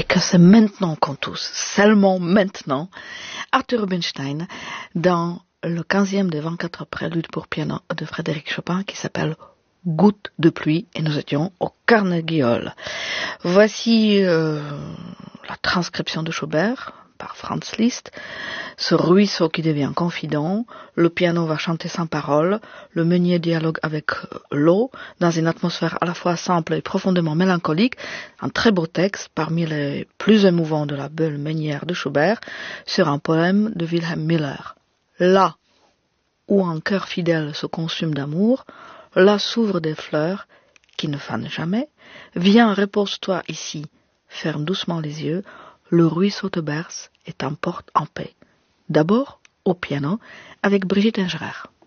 que c'est maintenant qu'on tousse, seulement maintenant, Arthur Rubinstein dans le 15e des 24 préludes pour piano de Frédéric Chopin qui s'appelle Goutte de pluie, et nous étions au Carnegie Hall. Voici la transcription de Schubert par Franz Liszt, ce ruisseau qui devient confident, le piano va chanter sans parole, le meunier dialogue avec l'eau, dans une atmosphère à la fois simple et profondément mélancolique, un très beau texte, parmi les plus émouvants de la belle meunière de Schubert, sur un poème de Wilhelm Müller. Là où un cœur fidèle se consume d'amour, là s'ouvrent des fleurs qui ne fanent jamais. Viens, repose-toi ici, ferme doucement les yeux, le ruisseau te berce et t'emporte en paix. D'abord au piano avec Brigitte Ingerer.